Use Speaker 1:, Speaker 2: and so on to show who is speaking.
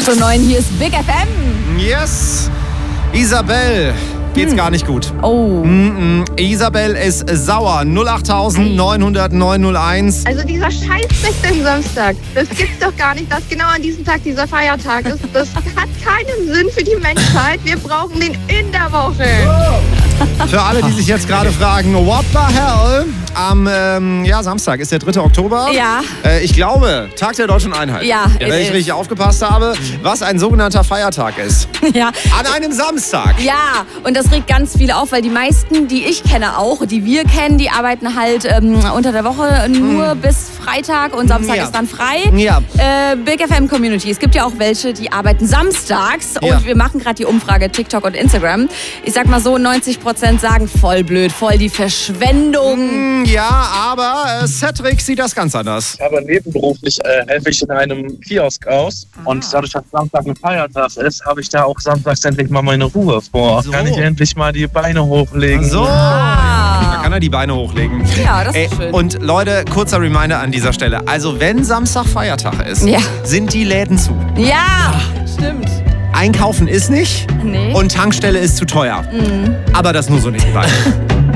Speaker 1: 8:09, hier ist Big FM.
Speaker 2: Yes. Isabel, geht's gar nicht gut.
Speaker 1: Oh.
Speaker 2: Isabel ist sauer. 08900 901.
Speaker 3: Also dieser scheiß 16. Samstag, das gibt's doch gar nicht, dass genau an diesem Tag dieser Feiertag ist. Das hat keinen Sinn für die Menschheit. Wir brauchen den in der Woche.
Speaker 2: Für alle, die sich jetzt gerade fragen, what the hell? Am Samstag ist der 3. Oktober.
Speaker 1: Ja.
Speaker 2: Ich glaube, Tag der Deutschen Einheit.
Speaker 1: Ja,
Speaker 2: Wenn ich richtig aufgepasst habe, was ein sogenannter Feiertag ist.
Speaker 1: Ja.
Speaker 2: An einem Samstag.
Speaker 1: Ja, und das regt ganz viele auf, weil die meisten, die ich kenne auch, die wir kennen, die arbeiten halt unter der Woche nur bis Freitag und Samstag ist dann frei.
Speaker 2: Ja.
Speaker 1: Big FM Community. Es gibt ja auch welche, die arbeiten samstags und wir machen gerade die Umfrage TikTok und Instagram. Ich sag mal so, 90% sagen voll blöd, voll die Verschwendung.
Speaker 2: Ja, aber Cedric sieht das ganz anders.
Speaker 4: Aber nebenberuflich helfe ich in einem Kiosk aus. Und dadurch, dass Samstag ein Feiertag ist, habe ich da auch samstags endlich mal meine Ruhe vor.
Speaker 2: So.
Speaker 4: Kann ich endlich mal die Beine hochlegen.
Speaker 2: So. Da kann er die Beine hochlegen.
Speaker 1: Ja, das ist schön.
Speaker 2: Und Leute, kurzer Reminder an dieser Stelle. Also wenn Samstag Feiertag ist, sind die Läden zu.
Speaker 1: Ja, stimmt.
Speaker 2: Einkaufen ist nicht und Tankstelle ist zu teuer. Aber das nur so nebenbei.